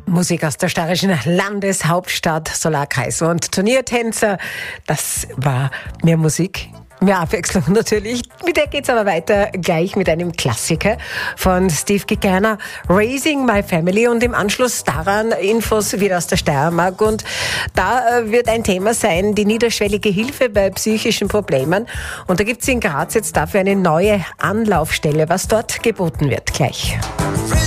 Musik aus der steirischen Landeshauptstadt, Solarkreis und Turniertänzer. Das war mehr Musik, mehr Abwechslung natürlich. Mit der geht's aber weiter gleich mit einem Klassiker von Steve Gigana, Raising My Family, und im Anschluss daran Infos wieder aus der Steiermark. Und da wird ein Thema sein, die niederschwellige Hilfe bei psychischen Problemen. Und da gibt's in Graz jetzt dafür eine neue Anlaufstelle, was dort geboten wird. Gleich.